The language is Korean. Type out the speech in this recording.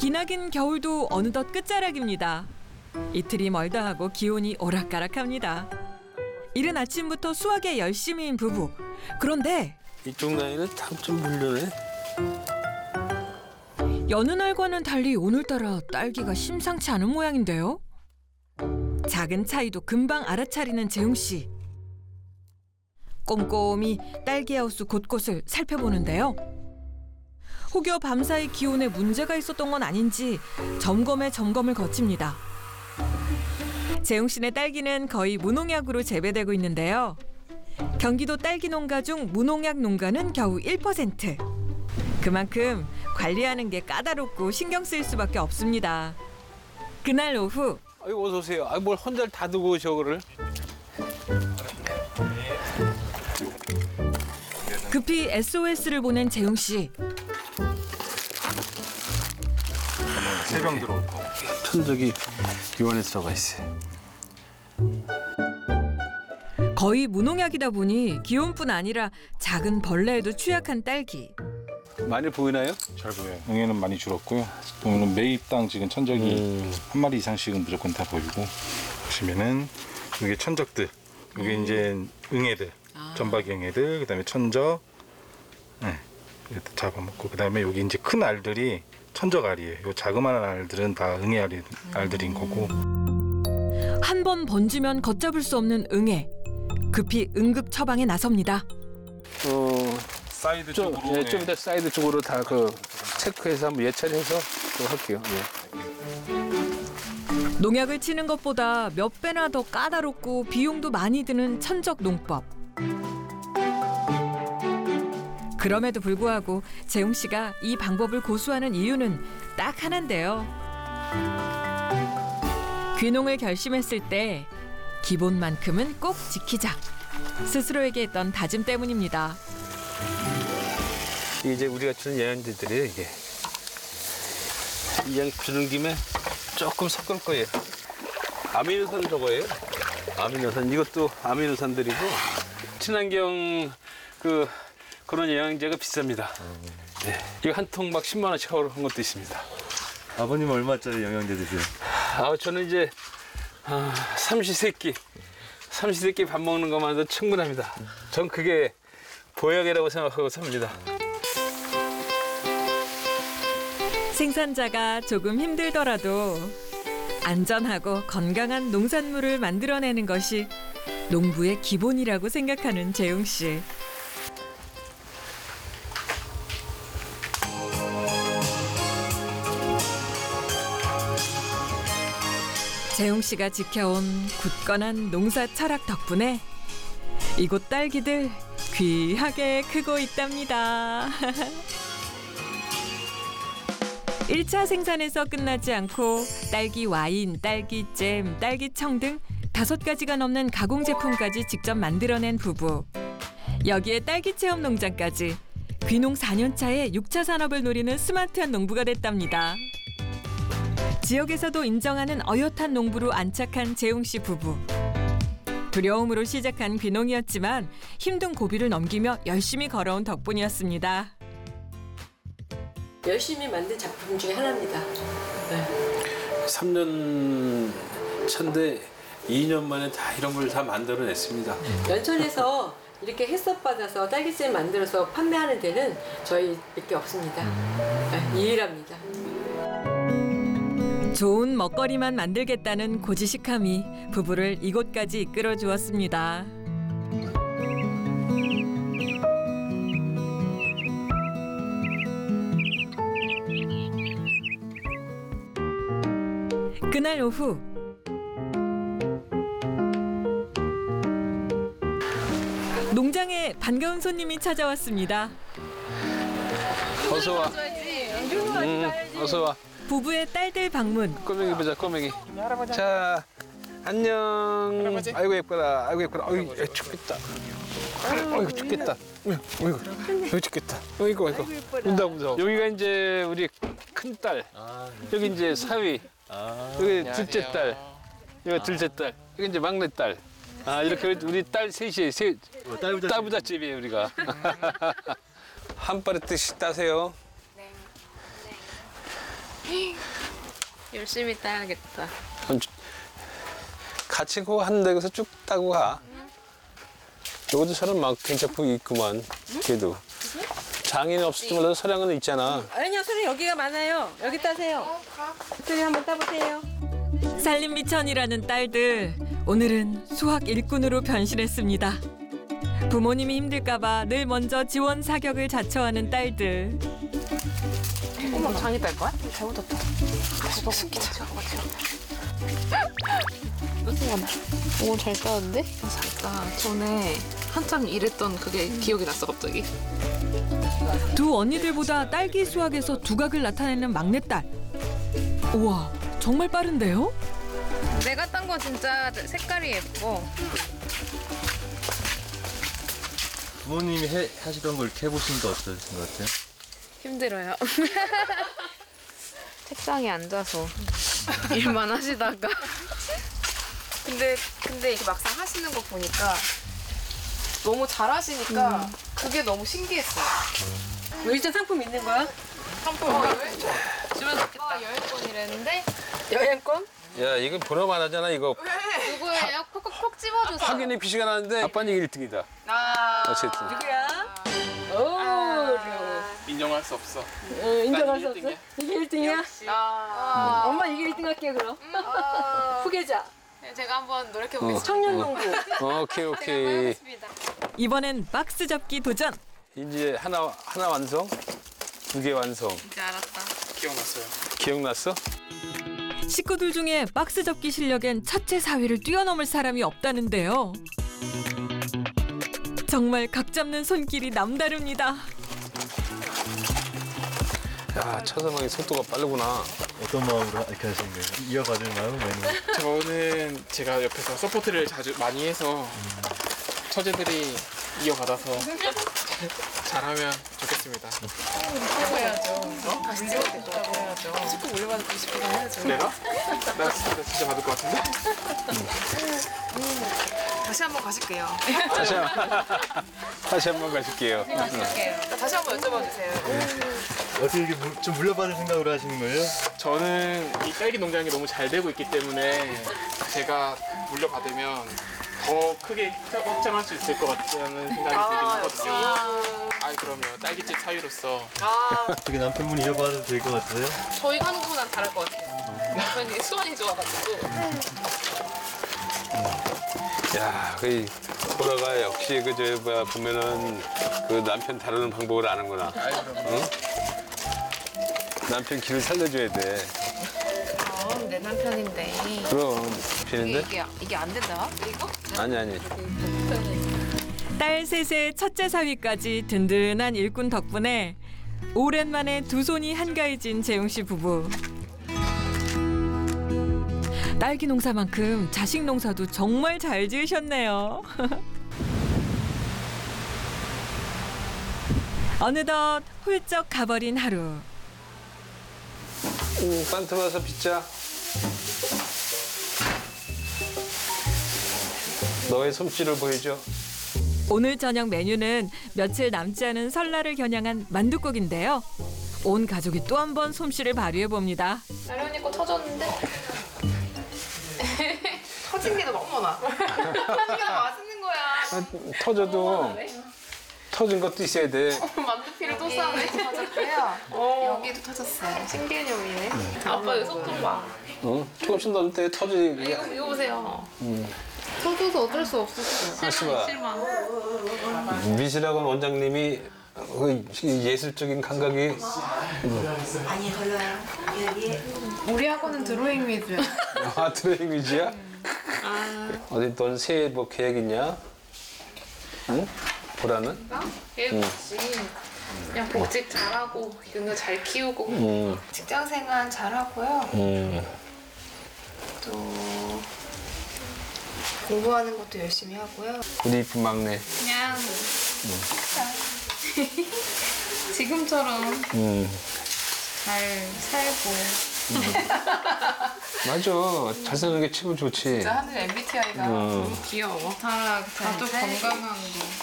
기나긴 겨울도 어느덧 끝자락입니다. 이틀이 멀다 하고 기온이 오락가락합니다. 이른 아침부터 수확에 열심인 부부. 그런데 이쪽 라인은 좀 물려네. 여느 날과는 달리 오늘따라 딸기가 심상치 않은 모양인데요. 작은 차이도 금방 알아차리는 재웅 씨. 꼼꼼히 딸기하우스 곳곳을 살펴보는데요. 혹여 밤사이 기온에 문제가 있었던 건 아닌지 점검에 점검을 거칩니다. 재웅 씨네 딸기는 거의 무농약으로 재배되고 있는데요. 경기도 딸기 농가 중 무농약 농가는 겨우 1%. 그만큼 관리하는 게 까다롭고 신경 쓰일 수밖에 없습니다. 그날 오후. 아이고 어서 오세요. 뭘 혼자 다 두고 오셔 그를. 급히 SOS를 보낸 재웅 씨. 세병 들어오고. 천적이 기원에 들어가 있어요. 거의 무농약이다 보니 기온뿐 아니라 작은 벌레에도 취약한 딸기. 많이 보이나요? 잘 보여요. 응애는 많이 줄었고요. 보면은 매입당 지금 천적이 한 마리 이상씩은 무조건 다 보이고, 보시면은 이게 천적들, 이게 이제 응애들, 전박이 응애들, 그다음에 천적, 네, 이렇게 잡아먹고, 그다음에 여기 이제 큰 알들이 천적 알이에요. 요 자그마한 알들은 다 응애 알들인 거고. 한 번 번지면 걷잡을 수 없는 응애. 급히 응급 처방에 나섭니다. 사이드 좀 이따 사이드 쪽으로 다 체크해서 한번 예찰해서 또 할게요. 예. 농약을 치는 것보다 몇 배나 더 까다롭고 비용도 많이 드는 천적 농법. 그럼에도 불구하고 재웅 씨가 이 방법을 고수하는 이유는 딱 하나인데요. 귀농을 결심했을 때 기본만큼은 꼭 지키자. 스스로에게 했던 다짐 때문입니다. 이제 우리가 주는 영양제들이에요, 이게. 이 양 주는 김에 조금 섞을 거예요. 아미노산 저거예요. 아미노산. 이것도 아미노산들이고, 친환경 그런 영양제가 비쌉니다. 네. 이거 한 통 막 10만 원씩 하고 한 것도 있습니다. 아버님 얼마짜리 영양제 드세요? 저는 이제 삼시세끼 밥 먹는 것만도 충분합니다. 전 그게 보약이라고 생각하고 삽니다. 생산자가 조금 힘들더라도 안전하고 건강한 농산물을 만들어내는 것이 농부의 기본이라고 생각하는 재웅 씨. 재웅 씨가 지켜온 굳건한 농사 철학 덕분에 이곳 딸기들 귀하게 크고 있답니다. 1차 생산에서 끝나지 않고 딸기 와인, 딸기 잼, 딸기청 등 5가지가 넘는 가공 제품까지 직접 만들어낸 부부. 여기에 딸기 체험 농장까지 귀농 4년 차에 6차 산업을 노리는 스마트한 농부가 됐답니다. 지역에서도 인정하는 어엿한 농부로 안착한 재웅 씨 부부. 두려움으로 시작한 귀농이었지만 힘든 고비를 넘기며 열심히 걸어온 덕분이었습니다. 열심히 만든 작품 중에 하나입니다. 네. 3년 차인데 2년 만에 다 이런 걸 다 만들어냈습니다. 연천에서 이렇게 햇섭 받아서 딸기잼 만들어서 판매하는 데는 저희밖에 없습니다. 네, 유일합니다. 좋은 먹거리만 만들겠다는 고지식함이 부부를 이곳까지 이끌어 주었습니다. 그날 오후 농장에 반가운 손님이 찾아왔습니다. 어서 와. 어서 와. 부부의 딸들 방문. 꼬맹이 보자, 꼬맹이. 자, 안녕. 아이고 예쁘다. 아이고 예쁘다. 어이 춥겠다. 어이구 춥겠다. 어이구 춥겠다. 어이구. 운다. 여기가 이제 우리 큰 딸. 여기 이제 사위. 여기 둘째 딸. 여기 둘째 딸. 여기 이제 막내 딸. 이렇게 우리 딸 셋이 딸부잣집이에요 우리가. 한 빠리 뜻이 따세요. 열심히 따야겠다. 같이 그거 한 대에서 쭉 따고 가. 여기도 서른 막 괜찮고 있구만. 그래도 장인 없을지 몰라도 서량은 있잖아. 아니요, 선생님 여기가 많아요. 여기 따세요. 저기 한번 따보세요. 살림미천이라는 딸들, 오늘은 수학 일꾼으로 변신했습니다. 부모님이 힘들까봐 늘 먼저 지원 사격을 자처하는 딸들. 어머, 장이 딸 거야? 잘못했다. 오, 잘 따는데? 잘따. 전에 한참 일했던 그게 기억이 났어, 갑자기. 두 언니들보다 딸기 수학에서 두각을 나타내는 막내딸. 우와, 정말 빠른데요? 내가 딴 건 진짜 색깔이 예뻐. 부모님이 하시던 걸 이렇게 해보시니까 어떠신 것 같아요? 힘들어요. 책상에 앉아서 일만 하시다가. 근데 이렇게 막상 하시는 거 보니까 너무 잘하시니까 그게 너무 신기했어요. 일단 상품 있는 거야? 상품 주면 좋겠다. 여행권이랬는데 여행권? 야, 이건 번호만 하잖아, 이거. 누구예요? 콕콕콕 집어줘서. 확인이 피시가 나는데 아빠는 이게 1등이다. 어쨌든. 누구야? 오, 인정할 수 없어. 인정할 수 난 없어? 1등이야. 이게 1등이야? 엄마 이게 1등 할게요, 그럼. 후계자. 제가 한번 노력해보겠습니다. 청년농구. 오케이. 이번엔 박스 접기 도전. 이제 하나 완성, 2개 완성. 이제 알았다. 기억났어요. 기억났어? 식구들 중에 박스 접기 실력엔 첫째 사위를 뛰어넘을 사람이 없다는데요. 정말 각 잡는 손길이 남다릅니다. 야, 처서망이 속도가 빠르구나. 어떤 마음으로 이렇게 하시는 거예요? 이어받을 마음? 아니면 저는 제가 옆에서 서포트를 자주 많이 해서 처제들이 이어받아서 잘하면 좋겠습니다. 해야죠. 다시 찍어보자고 해야죠. 자꾸 물려받고 싶기도 해야죠. 내가? 나 진짜 받을 것 같은데? 다시 한번 가실게요. 다시 한번 가실게요. 다시 한번 여쭤봐 주세요. 어떻게 이렇게 좀 물려받을 생각으로 하시는 거예요? 저는 이 딸기 농장이 너무 잘 되고 있기 때문에 제가 물려받으면 더 크게 확장할 수 있을 것 같다는 생각이 들긴 하거든요. 아이 그럼요. 딸기집 사위로서 어떻게 남편분이 이어받아도 될 것 같아요? 저희가 하는 것보다는 다를 것 같아요. 남편이 수완이 좋아가지고. 야, 그 보라가 역시 보면은 그 남편 다루는 방법을 아는구나. 응? 남편 길을 살려줘야 돼. 내 남편인데. 그럼 피는데? 이게 안 된다? 이거? 아니. 딸 셋의 첫째 사위까지 든든한 일꾼 덕분에 오랜만에 두 손이 한가해진 재용 씨 부부. 딸기 농사만큼 자식 농사도 정말 잘 지으셨네요. 어느덧 훌쩍 가버린 하루. 빤트 와서 빚자. 너의 솜씨를 보여줘. 오늘 저녁 메뉴는 며칠 남지 않은 설날을 겨냥한 만둣국인데요. 온 가족이 또 한 번 솜씨를 발휘해 봅니다. 나리 언니 거 터졌는데? 터진 게 너무 많아. 터진 게 너무 맛있는 거야. 터져도 터진 것도 있어야 돼. 만두피를 또 싸네. 터졌고요. 여기도 터졌어요. 신개념이네. 아빠 이거 속도 봐. 응? 조금씩 넣을 때 터지지. 이거 보세요. 터져서 어쩔 수 없었어. 실망. 미술학원 원장님이 그 예술적인 감각이 우리 학원은 드로잉 미술. 드로잉 위주야? 어디 넌 새해 뭐 계획 있냐? 응? 보라는? 계획 없이 그냥 복직 잘하고 이거 잘 키우고 직장 생활 잘하고요. 또 공부하는 것도 열심히 하고요. 우리 이쁜 막내. 그냥 지금처럼 잘 살고. 맞아. 잘 사는 게 최고 좋지. 진짜 하늘 MBTI가 너무 귀여워. 다 가족 건강한 거.